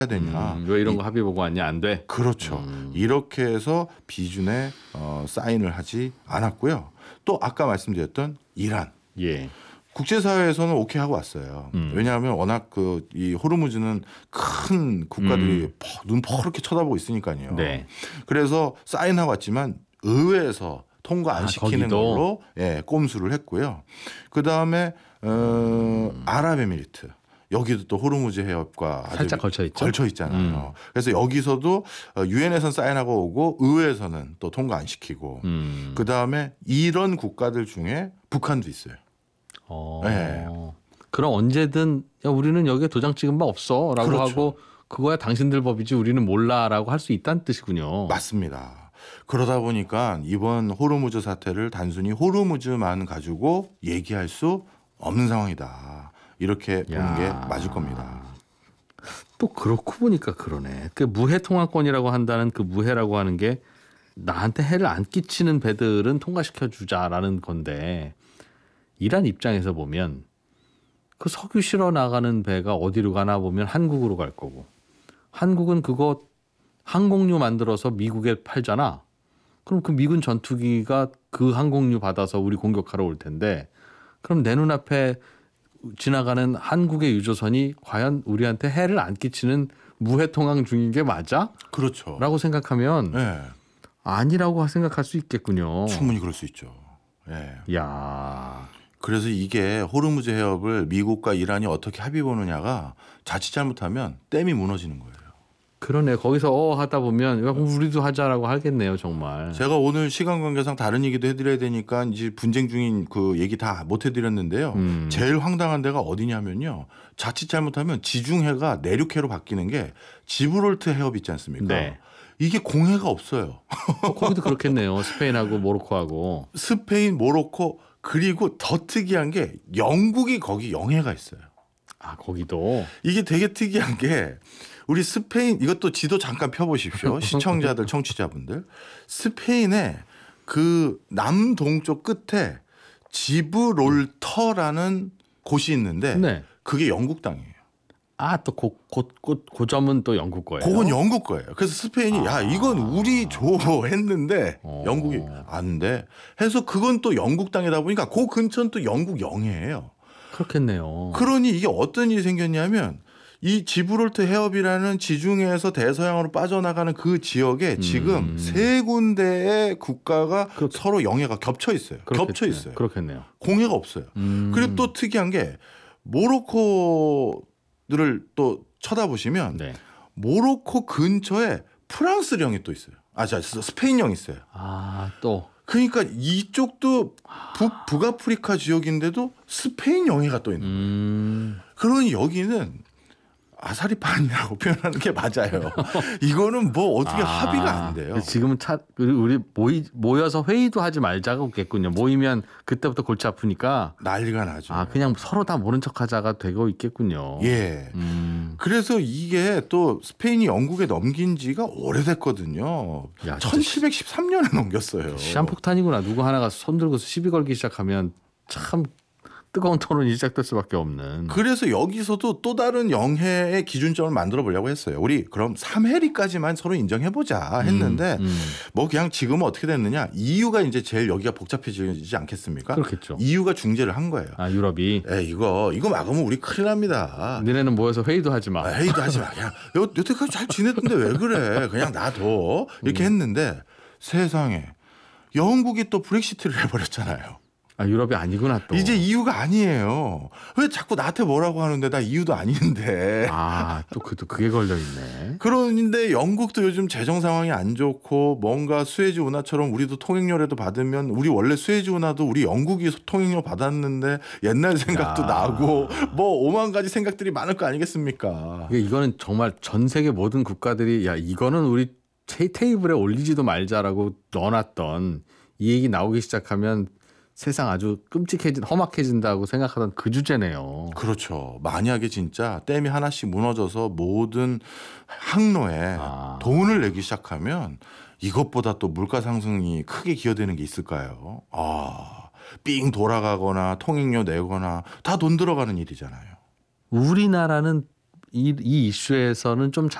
해야 되냐. 왜 이런 거 합의 보고 왔냐 안 돼. 그렇죠. 이렇게 해서 비준에 사인을 하지 않았고요. 또 아까 말씀드렸던 이란. 예. 국제사회에서는 오케이 하고 왔어요. 왜냐하면 워낙 이 호르무즈는 큰 국가들이 눈 퍼렇게 쳐다보고 있으니까요. 네. 그래서 사인하고 왔지만 의회에서 통과 안 시키는 거기도? 걸로 꼼수를 했고요. 그 다음에 아랍에미리트. 여기도 또 호르무즈 해협과 아주 살짝 걸쳐 있죠. 걸쳐 있잖아요. 그래서 여기서도 유엔에서는 사인하고 오고 의회에서는 또 통과 안 시키고 그 다음에 이런 국가들 중에 북한도 있어요. 네. 그럼 언제든 야, 우리는 여기에 도장 찍은 바 없어라고 그렇죠. 하고 그거야 당신들 법이지 우리는 몰라라고 할 수 있다는 뜻이군요. 맞습니다. 그러다 보니까 이번 호르무즈 사태를 단순히 호르무즈만 가지고 얘기할 수 없는 상황이다. 이렇게 보는 게 맞을 겁니다. 또 그렇고 보니까 그러네. 그 무해 통화권이라고 한다는 그 무해라고 하는 게 나한테 해를 안 끼치는 배들은 통과시켜 주자라는 건데 이란 입장에서 보면 그 석유 실어 나가는 배가 어디로 가나 보면 한국으로 갈 거고 한국은 그거 항공유 만들어서 미국에 팔잖아. 그럼 그 미군 전투기가 그 항공유 받아서 우리 공격하러 올 텐데 그럼 내 눈앞에 지나가는 한국의 유조선이 과연 우리한테 해를 안 끼치는 무해 통항 중인 게 맞아? 그렇죠. 라고 생각하면 네. 아니라고 생각할 수 있겠군요. 충분히 그럴 수 있죠. 네. 야, 그래서 이게 호르무즈 해협을 미국과 이란이 어떻게 합의 보느냐가 자칫 잘못하면 댐이 무너지는 거예요. 그러네. 거기서 하다 보면 야, 그럼 우리도 하자라고 하겠네요, 정말. 제가 오늘 시간 관계상 다른 얘기도 해드려야 되니까 이제 분쟁 중인 그 얘기 다 못 해드렸는데요. 제일 황당한 데가 어디냐면요. 자칫 잘못하면 지중해가 내륙해로 바뀌는 게 지브롤트 해협 있지 않습니까? 네. 이게 공해가 없어요. 거기도 그렇겠네요. 스페인하고 모로코하고. 스페인, 모로코 그리고 더 특이한 게 영국이 거기 영해가 있어요. 아, 거기도. 이게 되게 특이한 게 우리 스페인 이것도 지도 잠깐 펴보십시오. 시청자들 청취자분들. 스페인의 그 남동쪽 끝에 지브롤터라는 곳이 있는데 네. 그게 영국 땅이에요. 아, 또 그 점은 또 영국 거예요. 그건 영국 거예요. 그래서 스페인이 야 이건 우리 줘 했는데 영국이 안 돼 해서 그건 또 영국 땅이다 보니까 그 근처는 또 영국 영해예요. 그렇겠네요. 그러니 이게 어떤 일이 생겼냐면 이 지브롤터 해협이라는 지중해에서 대서양으로 빠져나가는 그 지역에 지금 세 군데의 국가가 서로 영해가 겹쳐 있어요. 겹쳐 있어요. 그렇겠네요. 공해가 없어요. 그리고 또 특이한 게 모로코를 또 쳐다보시면 네. 모로코 근처에 프랑스령이 또 있어요. 스페인령이 있어요. 아, 또. 그러니까 이쪽도 북아프리카 지역인데도 스페인 영해가 또 있는 거예요. 그러니 여기는 아사리판이라고 표현하는 게 맞아요. 이거는 뭐 어떻게 합의가 안 돼요. 지금은 우리 모여서 회의도 하지 말자겠군요. 모이면 그때부터 골치 아프니까. 난리가 나죠. 아, 그냥 서로 다 모른 척하자가 되고 있겠군요. 예. 그래서 이게 또 스페인이 영국에 넘긴 지가 오래됐거든요. 야, 1713년에 넘겼어요. 시한폭탄이구나. 누구 하나가 손 들고서 시비 걸기 시작하면 참 뜨거운 토론이 시작될 수밖에 없는. 그래서 여기서도 또 다른 영해의 기준점을 만들어 보려고 했어요. 우리 그럼 3해리까지만 서로 인정해보자 했는데 뭐 그냥 지금은 어떻게 됐느냐. EU가 이제 제일 여기가 복잡해지지 않겠습니까? 그렇겠죠. EU가 중재를 한 거예요. 아, 유럽이. 이거 막으면 우리 큰일 납니다. 너네는 모여서 회의도 하지 마. 회의도 하지 마. 그냥 여태까지 잘 지냈는데 왜 그래. 그냥 놔둬. 이렇게 했는데 세상에 영국이 또 브렉시트를 해버렸잖아요. 아, 유럽이 아니구나 또. 이제 EU가 아니에요. 왜 자꾸 나한테 뭐라고 하는데 나 EU도 아닌데. 아, 또 그게 걸려 있네. 그런데 영국도 요즘 재정 상황이 안 좋고 뭔가 수에즈 운하처럼 우리도 통행료라도 받으면 우리 원래 수에즈 운하도 우리 영국이 통행료 받았는데 옛날 생각도 나고 뭐 오만 가지 생각들이 많을 거 아니겠습니까? 이거는 정말 전 세계 모든 국가들이 야, 이거는 우리 테이블에 올리지도 말자라고 넣어놨던 이 얘기 나오기 시작하면 세상 아주 험악해진다고 생각하던 그 주제네요. 그렇죠. 만약에 진짜 댐이 하나씩 무너져서 모든 항로에 돈을 내기 시작하면 이것보다 또 물가 상승이 크게 기여되는 게 있을까요? 삥 돌아가거나 통행료 내거나 다 돈 들어가는 일이잖아요. 우리나라는 이 이슈에서는 좀